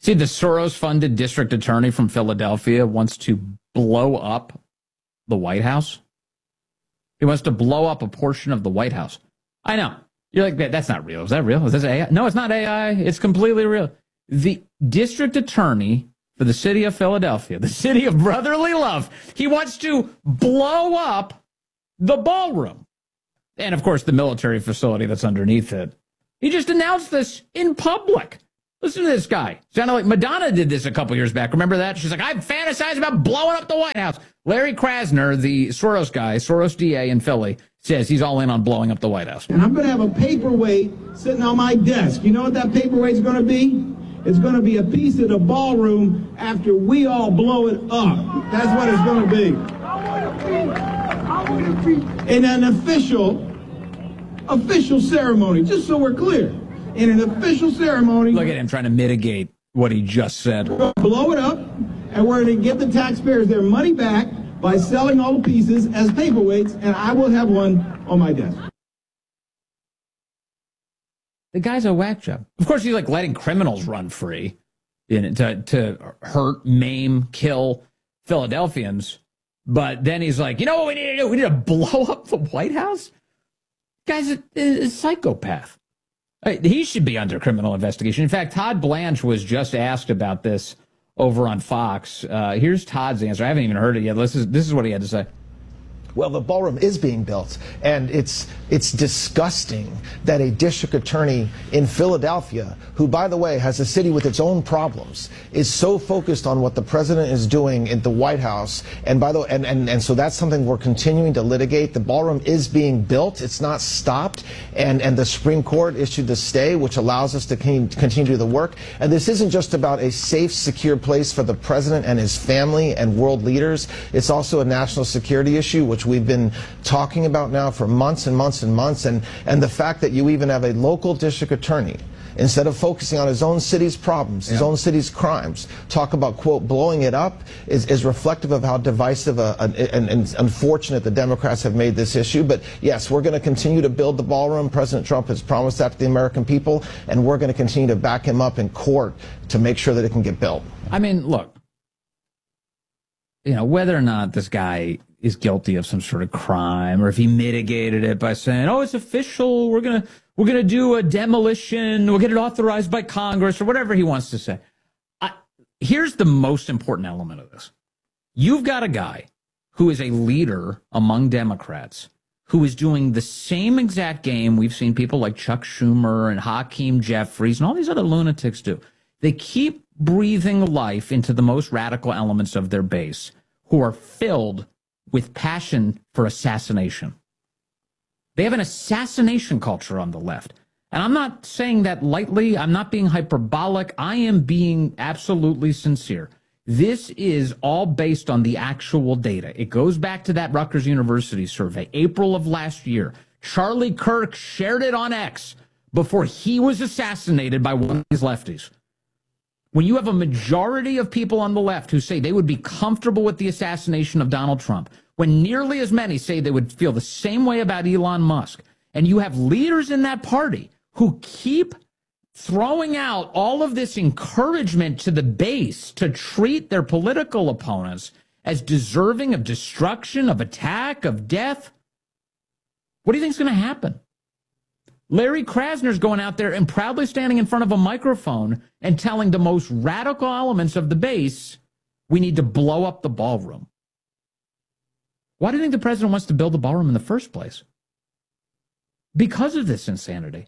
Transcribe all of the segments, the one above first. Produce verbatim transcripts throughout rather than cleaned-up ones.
See, the Soros-funded district attorney from Philadelphia wants to blow up the White House. He wants to blow up a portion of the White House. I know. You're like, that's not real. Is that real? Is this A I? No, it's not A I. It's completely real. The district attorney for the city of Philadelphia, the city of brotherly love, he wants to blow up the ballroom. And, of course, the military facility that's underneath it. He just announced this in public. Listen to this guy. Sounded like Madonna did this a couple years back. Remember that? She's like, I've fantasized about blowing up the White House. Larry Krasner, the Soros guy, Soros D A in Philly, says he's all in on blowing up the White House. And I'm going to have a paperweight sitting on my desk. You know what that paperweight's going to be? It's going to be a piece of the ballroom after we all blow it up. That's what it's going to be. I want to be, I want to be in an official, official ceremony, just so we're clear. In an official ceremony. Look at him trying to mitigate what he just said. We're going to blow it up, and we're going to give the taxpayers their money back by selling all the pieces as paperweights, and I will have one on my desk. The guy's a whack job. Of course, he's like letting criminals run free in, to, to hurt, maim, kill Philadelphians. But then he's like, you know what we need to do? We need to blow up the White House? The guy's a, a psychopath. He should be under criminal investigation. In fact, Todd Blanche was just asked about this over on Fox. Uh, here's Todd's answer. I haven't even heard it yet. This is, this is what he had to say. Well, the ballroom is being built, and it's it's disgusting that a district attorney in Philadelphia, who, by the way, has a city with its own problems, is so focused on what the president is doing in the White House. And by the way, and, and, and so that's something we're continuing to litigate. The ballroom is being built. It's not stopped. And, and the Supreme Court issued the stay, which allows us to continue to do the work. And this isn't just about a safe, secure place for the president and his family and world leaders. It's also a national security issue, which we've been talking about now for months and months and months, and, and the fact that you even have a local district attorney, instead of focusing on his own city's problems, his yeah. own city's crimes, talk about, quote, blowing it up, is, is reflective of how divisive a, a, and, and unfortunate the Democrats have made this issue. But yes, we're going to continue to build the ballroom. President Trump has promised that to the American people, and we're going to continue to back him up in court to make sure that it can get built. I mean, look, you know, whether or not this guy is guilty of some sort of crime, or if he mitigated it by saying, oh, it's official, we're going to we're gonna do a demolition, we'll get it authorized by Congress, or whatever he wants to say. I, here's the most important element of this. You've got a guy who is a leader among Democrats who is doing the same exact game we've seen people like Chuck Schumer and Hakeem Jeffries and all these other lunatics do. They keep breathing life into the most radical elements of their base, who are filled with passion for assassination. They have an assassination culture on the left. And I'm not saying that lightly. I'm not being hyperbolic. I am being absolutely sincere. This is all based on the actual data. It goes back to that Rutgers University survey, April of last year. Charlie Kirk shared it on X before he was assassinated by one of these lefties. When you have a majority of people on the left who say they would be comfortable with the assassination of Donald Trump, when nearly as many say they would feel the same way about Elon Musk, and you have leaders in that party who keep throwing out all of this encouragement to the base to treat their political opponents as deserving of destruction, of attack, of death, what do you think is going to happen? Larry Krasner's going out there and proudly standing in front of a microphone and telling the most radical elements of the base, we need to blow up the ballroom. Why do you think the president wants to build the ballroom in the first place? Because of this insanity.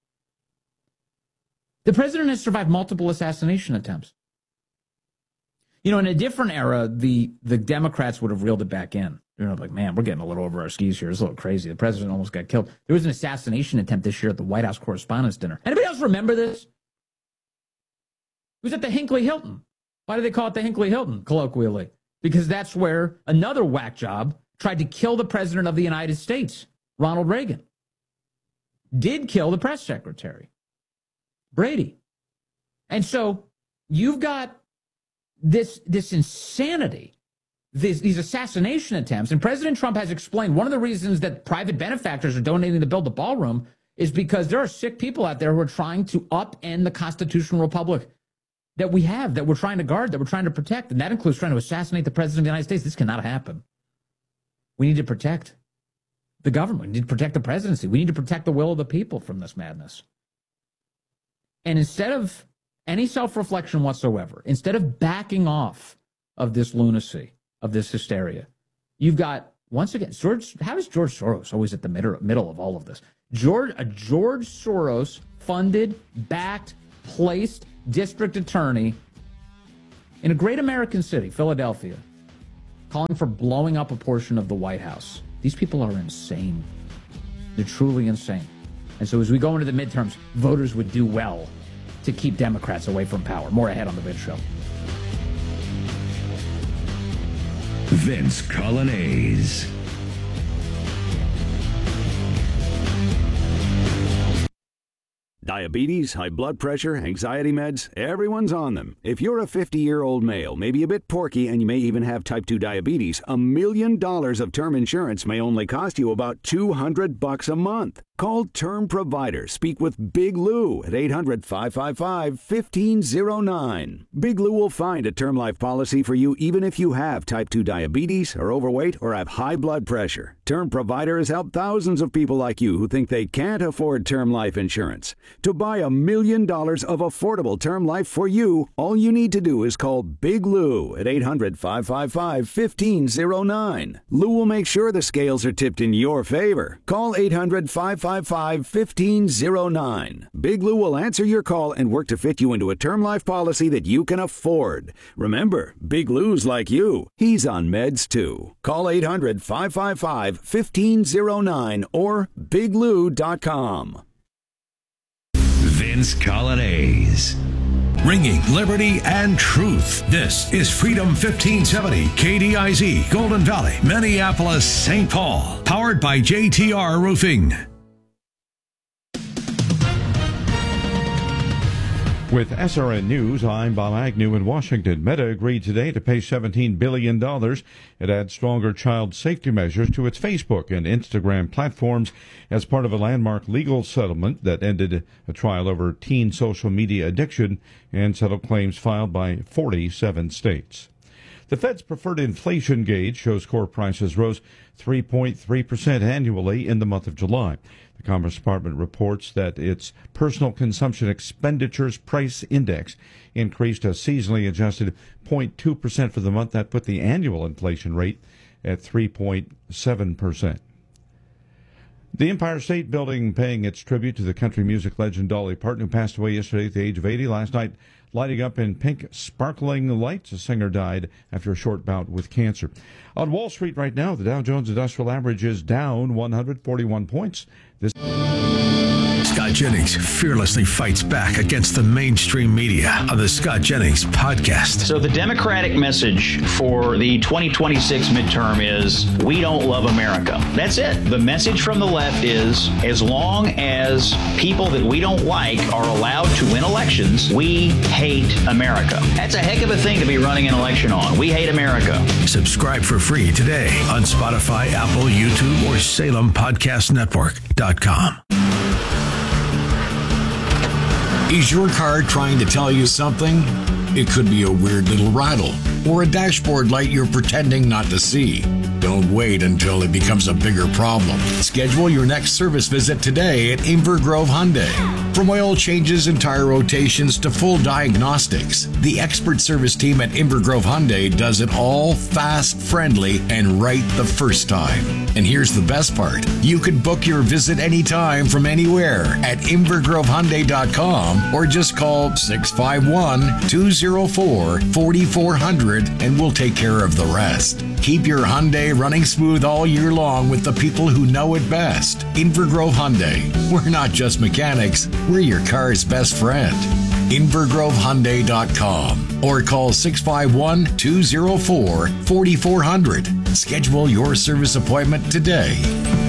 The president has survived multiple assassination attempts. You know, in a different era, the, the Democrats would have reeled it back in. They're like, man, we're getting a little over our skis here. It's a little crazy. The president almost got killed. There was an assassination attempt this year at the White House Correspondents' Dinner. Anybody else remember this? It was at the Hinckley Hilton. Why do they call it the Hinckley Hilton, colloquially? Because that's where another whack job tried to kill the president of the United States, Ronald Reagan. Did kill the press secretary, Brady. And so you've got this, this insanity. These, these assassination attempts, and President Trump has explained one of the reasons that private benefactors are donating to build the ballroom is because there are sick people out there who are trying to upend the constitutional republic. that we have, that we're trying to guard, that we're trying to protect. And that includes trying to assassinate the president of the United States. This cannot happen. We need to protect the government. We need to protect the presidency. We need to protect the will of the people from this madness. And instead of any self-reflection whatsoever, instead of backing off of this lunacy, of this hysteria, you've got, once again, George, how is George Soros always at the middle, middle of all of this? George, a George Soros funded, backed, placed district attorney in a great American city, Philadelphia, calling for blowing up a portion of the White House. These people are insane. They're truly insane. And so as we go into the midterms, voters would do well to keep Democrats away from power. More ahead on The Vince Show. Vince Coglianese. Diabetes, high blood pressure, anxiety meds, everyone's on them. If you're a fifty-year-old male, maybe a bit porky, and you may even have type two diabetes, a million dollars of term insurance may only cost you about two hundred bucks a month. Call Term Provider. Speak with Big Lou at eight hundred, five five five, one five zero nine. Big Lou will find a term life policy for you even if you have type two diabetes, are overweight, or have high blood pressure. Term Provider has helped thousands of people like you who think they can't afford term life insurance. To buy a million dollars of affordable term life for you, all you need to do is call Big Lou at eight hundred, five five five, one five zero nine. Lou will make sure the scales are tipped in your favor. Call eight hundred, five five five, one five zero nine. Big Lou will answer your call and work to fit you into a term life policy that you can afford. Remember, Big Lou's like you. He's on meds too. Call eight hundred, five five five, one five zero nine or big lou dot com. Vince Coglianese. Ringing liberty and truth. This is Freedom fifteen seventy K D I Z, Golden Valley, Minneapolis, Saint Paul. Powered by J T R Roofing. With S R N News, I'm Bob Agnew in Washington. Meta agreed today to pay seventeen billion dollars. It adds stronger child safety measures to its Facebook and Instagram platforms as part of a landmark legal settlement that ended a trial over teen social media addiction and settled claims filed by forty-seven states. The Fed's preferred inflation gauge shows core prices rose three point three percent annually in the month of July. The Commerce Department reports that its personal consumption expenditures price index increased a seasonally adjusted zero point two percent for the month. That put the annual inflation rate at three point seven percent. The Empire State Building paying its tribute to the country music legend Dolly Parton, who passed away yesterday at the age of eighty. Last night, lighting up in pink sparkling lights, the singer died after a short bout with cancer. On Wall Street right now, the Dow Jones Industrial Average is down one hundred forty-one points. This Scott Jennings fearlessly fights back against the mainstream media on the Scott Jennings Podcast. So the Democratic message for the twenty twenty-six midterm is, we don't love America. That's it. The message from the left is, as long as people that we don't like are allowed to win elections, we hate America. That's a heck of a thing to be running an election on. We hate America. Subscribe for free today on Spotify, Apple, YouTube, or Salem Podcast Network dot com. Is your car trying to tell you something? It could be a weird little rattle or a dashboard light you're pretending not to see. Don't wait until it becomes a bigger problem. Schedule your next service visit today at Inver Grove Hyundai. From oil changes and tire rotations to full diagnostics, the expert service team at Inver Grove Hyundai does it all fast, friendly, and right the first time. And here's the best part. You can book your visit anytime from anywhere at inver grove hyundai dot com or just call six five one, two zero four, four four zero zero and we'll take care of the rest. Keep your Hyundai running smooth all year long with the people who know it best. Inver Grove Hyundai. We're not just mechanics, we're your car's best friend. inver grove hyundai dot com or call six five one, two zero four, four four zero zero. Schedule your service appointment today.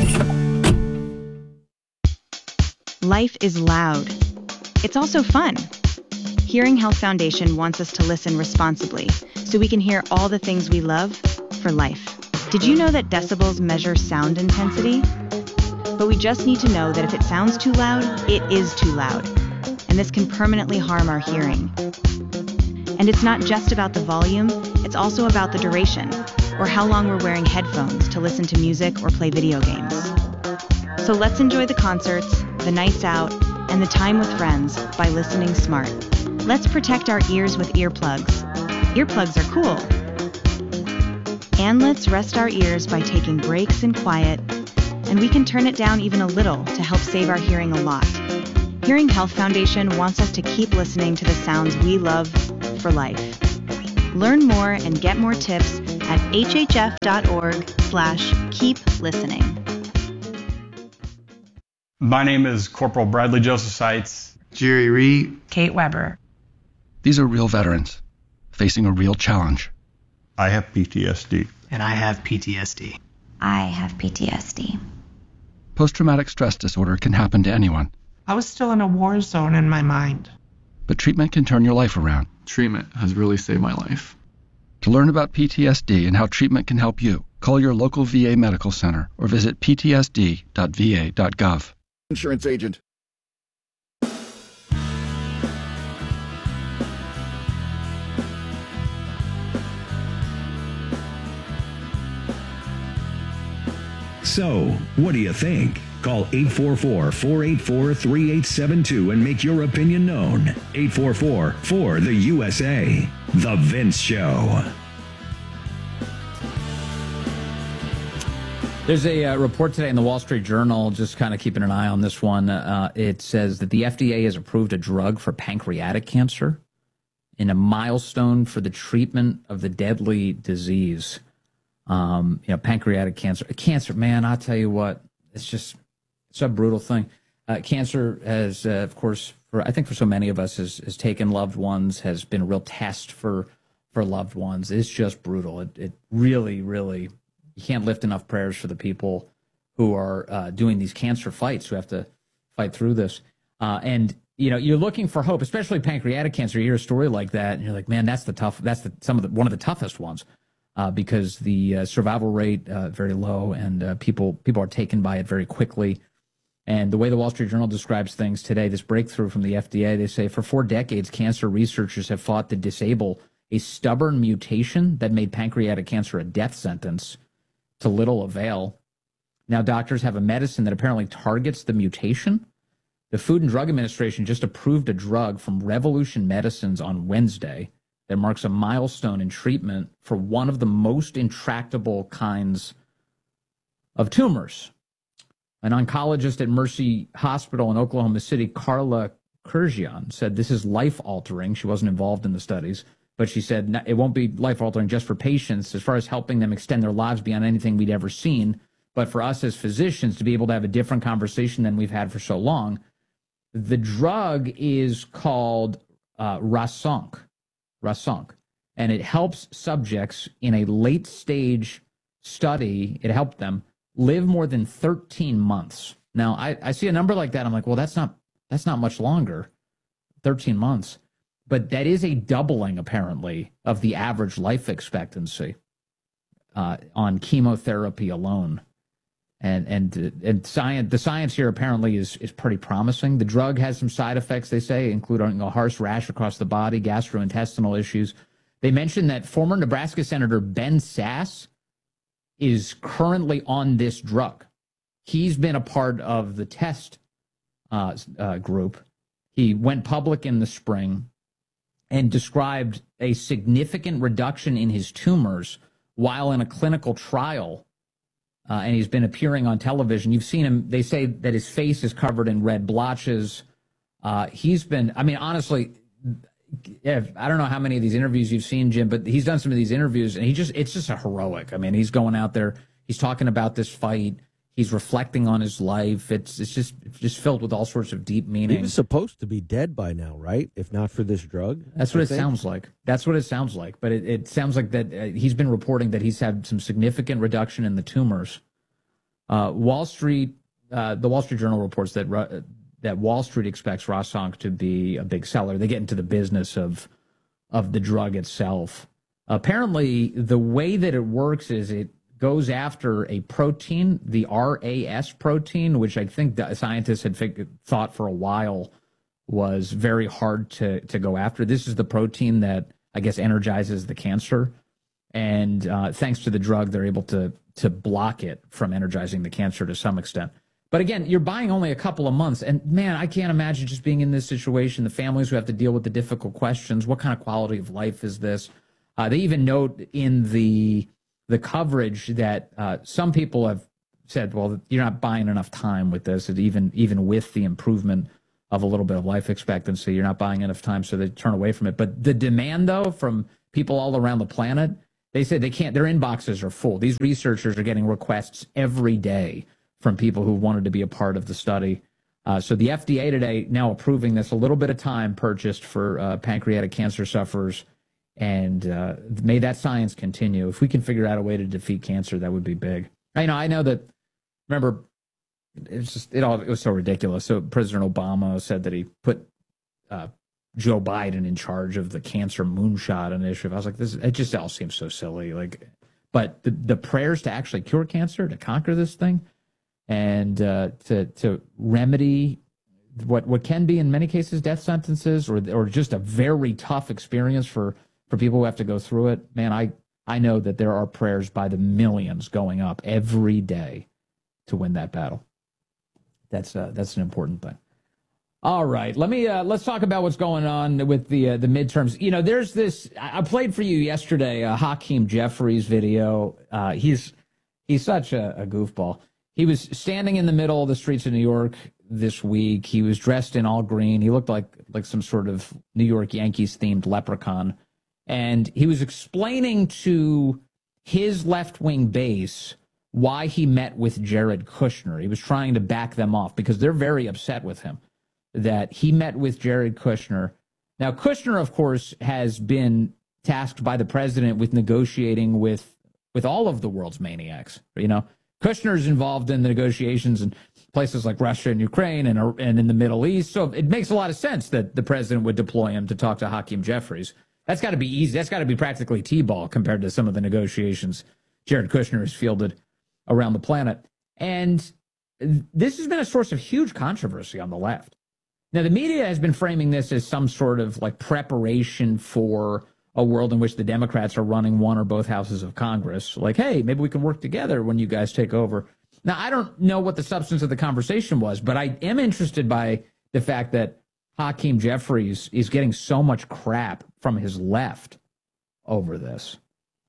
Life is loud. It's also fun. Hearing Health Foundation wants us to listen responsibly so we can hear all the things we love for life. Did you know that decibels measure sound intensity? But we just need to know that if it sounds too loud, it is too loud, and this can permanently harm our hearing. And it's not just about the volume, it's also about the duration, or how long we're wearing headphones to listen to music or play video games. So let's enjoy the concerts, the nights out, and the time with friends by listening smart. Let's protect our ears with earplugs. Earplugs are cool. And let's rest our ears by taking breaks in quiet, and we can turn it down even a little to help save our hearing a lot. Hearing Health Foundation wants us to keep listening to the sounds we love for life. Learn more and get more tips at hhf.org slash keep listening. My name is Corporal Bradley Joseph Seitz. Jerry Reed. Kate Weber. These are real veterans facing a real challenge. I have P T S D. And I have P T S D. I have P T S D. Post-traumatic stress disorder can happen to anyone. I was still in a war zone in my mind. But treatment can turn your life around. Treatment has really saved my life. To learn about P T S D and how treatment can help you, call your local V A medical center or visit p t s d dot v a dot gov. Insurance agent. So, what do you think? Call eight four four, four eight four, three eight seven two and make your opinion known. eight four four, four, the U S A. The Vince Show. There's a uh, report today in the Wall Street Journal, just kind of keeping an eye on this one. Uh, it says that the F D A has approved a drug for pancreatic cancer in a milestone for the treatment of the deadly disease. Um, you know, pancreatic cancer. Cancer, man, I'll tell you what, it's just, it's a brutal thing. Uh, cancer has, uh, of course, for I think for so many of us, has, has taken loved ones, has been a real test for for loved ones. It's just brutal. It, it really, really, you can't lift enough prayers for the people who are uh, doing these cancer fights, who have to fight through this. Uh, and, you know, you're looking for hope, especially pancreatic cancer. You hear a story like that, and you're like, man, that's the tough, that's the, some of the, one of the toughest ones. Uh, because the uh, survival rate uh, very low, and uh, people people are taken by it very quickly. And the way the Wall Street Journal describes things today, this breakthrough from the F D A, they say for four decades, cancer researchers have fought to disable a stubborn mutation that made pancreatic cancer a death sentence, to little avail. Now doctors have a medicine that apparently targets the mutation. The Food and Drug Administration just approved a drug from Revolution Medicines on Wednesday that marks a milestone in treatment for one of the most intractable kinds of tumors. An oncologist at Mercy Hospital in Oklahoma City, Carla Kurzian, said this is life-altering. She wasn't involved in the studies, but she said it won't be life-altering just for patients as far as helping them extend their lives beyond anything we'd ever seen, but for us as physicians to be able to have a different conversation than we've had for so long. The drug is called uh, Rasunc. Rasunc, and it helps subjects in a late-stage study. It helped them live more than thirteen months. Now, I, I see a number like that. I'm like, well, that's not that's not much longer, thirteen months. But that is a doubling, apparently, of the average life expectancy uh, on chemotherapy alone. And and and science, the science here apparently is is pretty promising. The drug has some side effects, they say, including a harsh rash across the body, gastrointestinal issues. They mentioned that former Nebraska Senator Ben Sasse is currently on this drug. He's been a part of the test uh, uh, group. He went public in the spring and described a significant reduction in his tumors while in a clinical trial. Uh, and he's been appearing on television. You've seen him. They say that his face is covered in red blotches. Uh, he's been, I mean, honestly, if, I don't know how many of these interviews you've seen, Jim, but he's done some of these interviews, and he just, it's just a heroic. I mean, he's going out there. He's talking about this fight. He's reflecting on his life. It's it's just it's just filled with all sorts of deep meaning. He was supposed to be dead by now, right? If not for this drug. That's what I it think. sounds like. That's what it sounds like. But it, it sounds like that uh, he's been reporting that he's had some significant reduction in the tumors. Uh, Wall Street, uh, the Wall Street Journal reports that uh, that Wall Street expects Rasunc to be a big seller. They get into the business of of the drug itself. Apparently, the way that it works is it goes after a protein, the R A S protein, which I think the scientists had figured, thought for a while was very hard to, to go after. This is the protein that I guess, energizes the cancer. And uh, thanks to the drug, they're able to to block it from energizing the cancer to some extent. But again, you're buying only a couple of months. And man, I can't imagine just being in this situation, the families who have to deal with the difficult questions. What kind of quality of life is this? Uh, they even note in the the coverage that uh, some people have said, well, you're not buying enough time with this. And even even with the improvement of a little bit of life expectancy, you're not buying enough time, so they turn away from it. But the demand, though, from people all around the planet, they say they can't, their inboxes are full. These researchers are getting requests every day from people who wanted to be a part of the study. Uh, so the F D A today now approving this, a little bit of time purchased for uh, pancreatic cancer sufferers. And uh, may that science continue. If we can figure out a way to defeat cancer, that would be big. I know, I know that, remember, it's just, it all, it was so ridiculous. So President Obama said that he put uh, Joe Biden in charge of the cancer moonshot initiative. I was like, this, it just all seems so silly. Like, but the, the prayers to actually cure cancer, to conquer this thing, and uh, to to remedy what what can be in many cases death sentences, or or just a very tough experience for for people who have to go through it. Man, I I know that there are prayers by the millions going up every day to win that battle. That's uh, that's an important thing. All right, let me uh, let's talk about what's going on with the uh, the midterms. You know, there's this. I played for you yesterday uh, Hakeem Jeffries video. Uh, he's he's such a, a goofball. He was standing in the middle of the streets of New York this week. He was dressed in all green. He looked like like some sort of New York Yankees themed leprechaun, and he was explaining to his left wing base why he met with Jared Kushner. He was trying to back them off because they're very upset with him that he met with Jared Kushner. Now, Kushner, of course, has been tasked by the president with negotiating with with all of the world's maniacs. You know, Kushner's involved in the negotiations in places like Russia and Ukraine and, and in the Middle East. So it makes a lot of sense that the president would deploy him to talk to Hakeem Jeffries. That's got to be easy. That's got to be practically T-ball compared to some of the negotiations Jared Kushner has fielded around the planet. And this has been a source of huge controversy on the left. Now, the media has been framing this as some sort of like preparation for a world in which the Democrats are running one or both houses of Congress. Like, hey, maybe we can work together when you guys take over. Now, I don't know what the substance of the conversation was, but I am interested by the fact that Hakeem Jeffries is getting so much crap from his left over this.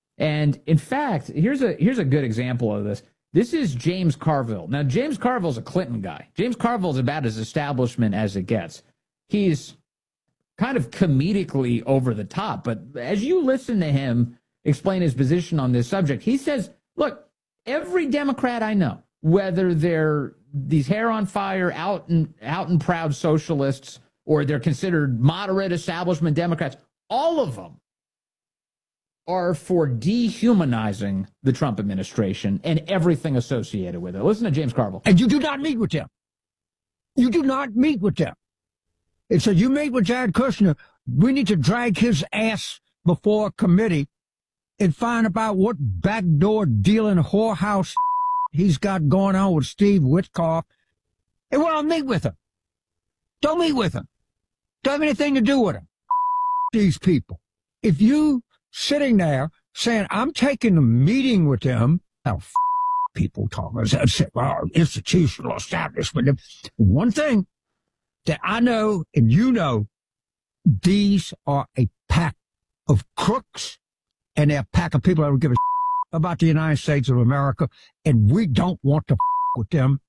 And in fact, here's a here's a good example of this. This is James Carville. Now, James Carville's a Clinton guy. James Carville's about as establishment as it gets. He's kind of comedically over the top, but as you listen to him explain his position on this subject, he says, look, every Democrat I know, whether they're these hair on fire, out and out and proud socialists, or they're considered moderate establishment Democrats, all of them are for dehumanizing the Trump administration and everything associated with it. Listen to James Carville. And you do not meet with them. You do not meet with them. And so you meet with Jared Kushner. We need to drag his ass before a committee and find out what backdoor dealing whorehouse he's got going on with Steve Witkoff. And we'll meet with him. Don't meet with him. Don't have anything to do with him. These people. If you sitting there saying, I'm taking a meeting with them, now, f- people talking about well, institutional establishment. One thing that I know and you know, these are a pack of crooks and they're a pack of people that don't give a shit about the United States of America, and we don't want to f- with them.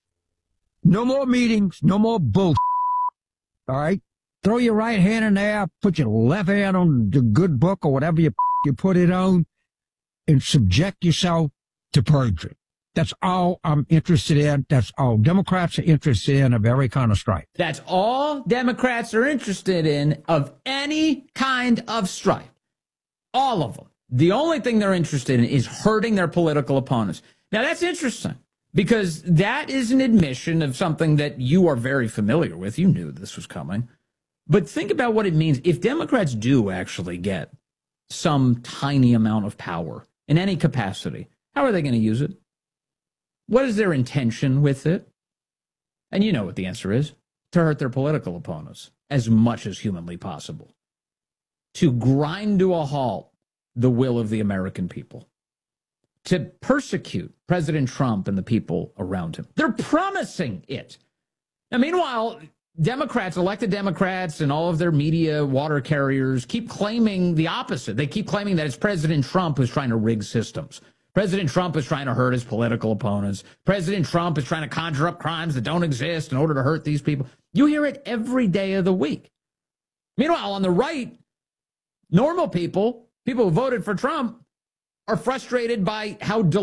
No more meetings, no more bullshit. All right? Throw your right hand in there, put your left hand on the good book or whatever you, you put it on, and subject yourself to perjury. That's all I'm interested in. That's all Democrats are interested in of every kind of strife. That's all Democrats are interested in of any kind of strife. All of them. The only thing they're interested in is hurting their political opponents. Now, that's interesting because that is an admission of something that you are very familiar with. You knew this was coming. But think about what it means if Democrats do actually get some tiny amount of power in any capacity. How are they going to use it? What is their intention with it? And you know what the answer is. To hurt their political opponents as much as humanly possible. to grind to a halt the will of the American people, to persecute President Trump and the people around him. They're promising it. Now, meanwhile, Democrats, elected Democrats, and all of their media water carriers keep claiming the opposite. They keep claiming that it's President Trump who's trying to rig systems. President Trump is trying to hurt his political opponents. President Trump is trying to conjure up crimes that don't exist in order to hurt these people. You hear it every day of the week. Meanwhile, on the right, normal people, people who voted for Trump, are frustrated by how